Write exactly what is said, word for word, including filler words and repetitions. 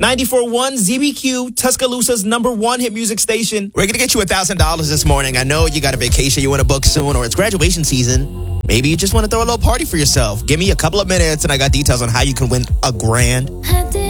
ninety-four point one Z B Q, Tuscaloosa's number one hit music station. We're going to get you one thousand dollars this morning. I know you got a vacation you want to book soon, or it's graduation season. Maybe you just want to throw a little party for yourself. Give me a couple of minutes, and I got details on how you can win a grand.